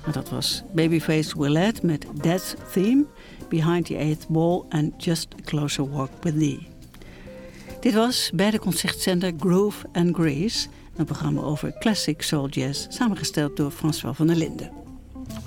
Maar dat was Babyface Willette met Death Theme, Behind the Eighth Wall en Just a Closer Walk with Thee. Dit was bij de concertzender Groove and Grace, een programma over classic soul jazz, samengesteld door François van der Linden.